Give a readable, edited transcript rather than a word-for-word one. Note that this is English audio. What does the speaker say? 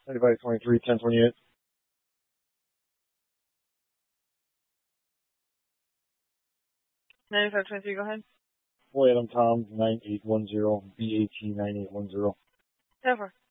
9523, 1028. 9523, go ahead. Boy, I'm Tom, 9810, BAT 9810. Over.